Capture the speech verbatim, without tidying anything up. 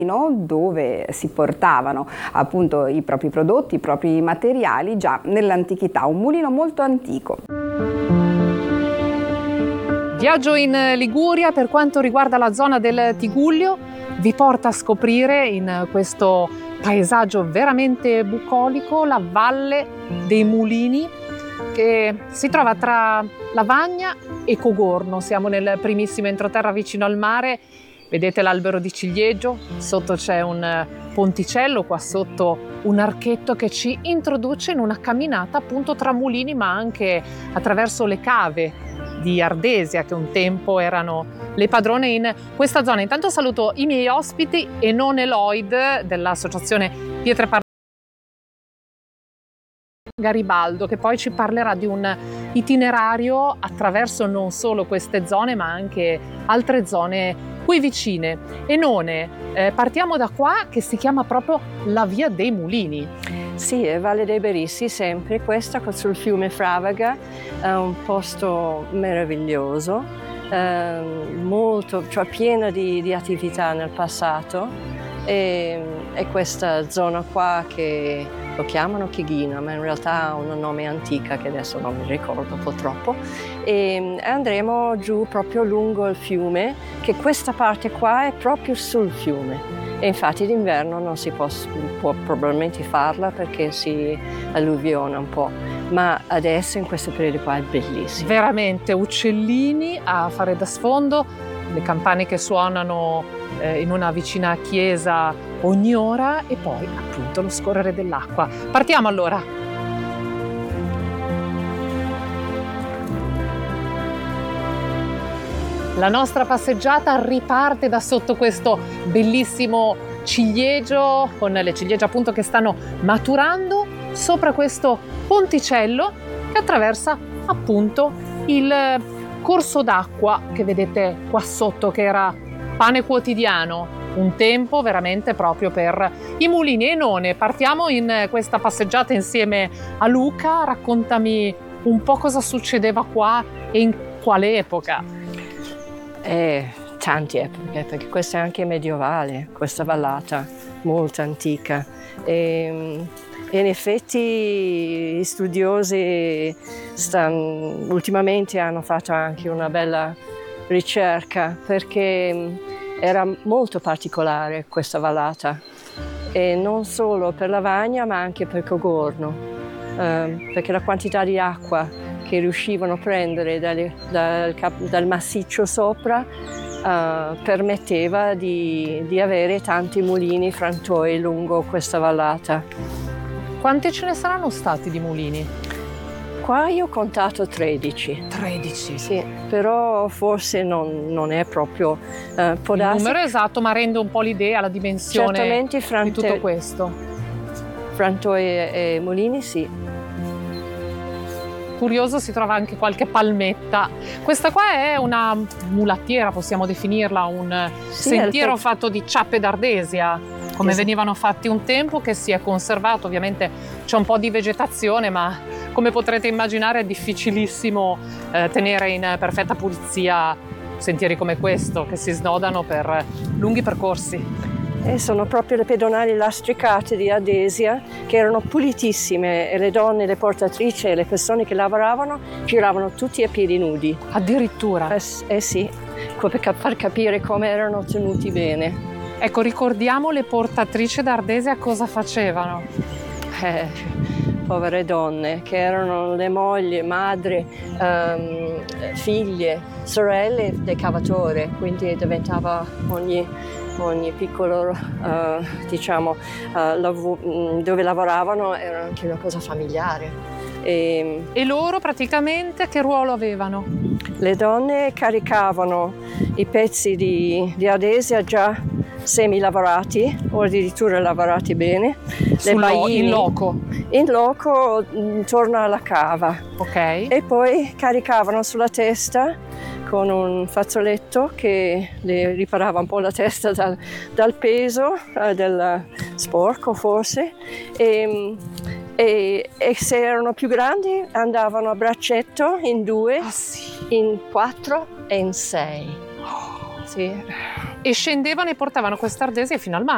dove si portavano appunto i propri prodotti, i propri materiali già nell'antichità, un mulino molto antico. Viaggio in Liguria per quanto riguarda la zona del Tigullio vi porta a scoprire in questo paesaggio veramente bucolico la Valle dei Mulini che si trova tra Lavagna e Cogorno. Siamo nel primissimo entroterra vicino al mare. Vedete l'albero di ciliegio, sotto c'è un ponticello, qua sotto un archetto che ci introduce in una camminata appunto tra mulini ma anche attraverso le cave di Ardesia che un tempo erano le padrone in questa zona. Intanto saluto i miei ospiti e non Eloid dell'associazione Pietre Parlare Garibaldo, che poi ci parlerà di un itinerario attraverso non solo queste zone ma anche altre zone qui vicine. Enone, eh, partiamo da qua che si chiama proprio la Via dei Mulini. Sì, è Valle dei Berissi sempre, questa sul fiume Fravaga, è un posto meraviglioso, eh, molto, cioè pieno di, di attività nel passato e, e questa zona qua che lo chiamano Chighina, ma in realtà ha un nome antica che adesso non mi ricordo purtroppo, e andremo giù proprio lungo il fiume, che questa parte qua è proprio sul fiume e infatti d'inverno non si può, può probabilmente farla perché si alluviona un po', ma adesso in questo periodo qua è bellissimo. Veramente uccellini a fare da sfondo, le campane che suonano eh, in una vicina chiesa ogni ora e poi appunto lo scorrere dell'acqua. Partiamo allora! La nostra passeggiata riparte da sotto questo bellissimo ciliegio, con le ciliegie appunto che stanno maturando, sopra questo ponticello che attraversa appunto il corso d'acqua che vedete qua sotto, che era pane quotidiano, un tempo veramente proprio per i mulini. Enone, partiamo in questa passeggiata insieme a Luca, raccontami un po' cosa succedeva qua e in quale epoca. Eh, tante epoche, perché questa è anche medievale, questa vallata molto antica. E, e in effetti gli studiosi stanno, ultimamente hanno fatto anche una bella ricerca perché era molto particolare questa vallata e non solo per Lavagna ma anche per Cogorno, eh, perché la quantità di acqua che riuscivano a prendere dal, dal, dal massiccio sopra uh, permetteva di, di avere tanti mulini frantoi lungo questa vallata. Quanti ce ne saranno stati di mulini? Qua io ho contato tredici. tredici? Sì, però forse non, non è proprio... Uh, può il darsi... numero esatto, ma rende un po' l'idea, la dimensione Certamente frante... di tutto questo. Frantoi e, e mulini sì. Curioso, si trova anche qualche palmetta. Questa qua è una mulattiera, possiamo definirla, un sì, sentiero te... fatto di ciappe d'ardesia, come esatto. venivano fatti un tempo, che si è conservato. Ovviamente c'è un po' di vegetazione, ma come potrete immaginare è difficilissimo eh, tenere in perfetta pulizia sentieri come questo, che si snodano per lunghi percorsi. E sono proprio le pedonali lastricate di Ardesia che erano pulitissime e le donne, le portatrici e le persone che lavoravano giravano tutti a piedi nudi. Addirittura? Eh, eh sì, per far capire come erano tenuti bene. Ecco, ricordiamo le portatrici d'Ardesia cosa facevano? Eh, povere donne che erano le mogli, madri, um, figlie, sorelle del cavatore, quindi diventava ogni... ogni piccolo, uh, diciamo, uh, lav- dove lavoravano era anche una cosa familiare. E, e loro praticamente che ruolo avevano? Le donne caricavano i pezzi di, di Ardesia già semi-lavorati o addirittura lavorati bene. Le baini, in loco? In loco intorno alla cava. Ok. E poi caricavano sulla testa con un fazzoletto che le riparava un po' la testa dal, dal peso, eh, del sporco forse, e, e, e se erano più grandi andavano a braccetto in due, ah, sì. in quattro e in sei. Oh. Sì. E scendevano e portavano questa Ardesia fino al mare.